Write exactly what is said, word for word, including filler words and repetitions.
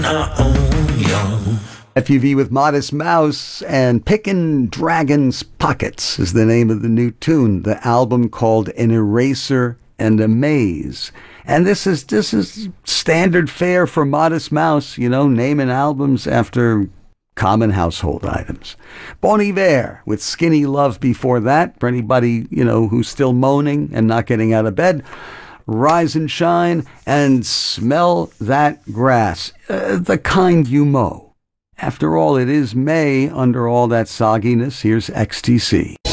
F U V with Modest Mouse and Pickin' Dragon's Pockets is the name of the new tune. The album called An Eraser and a Maze. And this is this is standard fare for Modest Mouse, you know, naming albums after common household items. Bon Iver with Skinny Love before that, for anybody, you know, who's still moaning and not getting out of bed. Rise and Shine and Smell That Grass, uh, the kind you mow. After all, it is May under all that sogginess. Here's X T C.